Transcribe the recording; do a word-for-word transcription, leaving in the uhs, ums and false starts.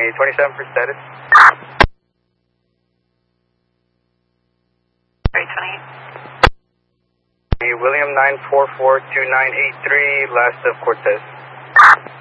twenty-seven for status. three twenty-eight. William nine four four two nine eight three, last of Cortez.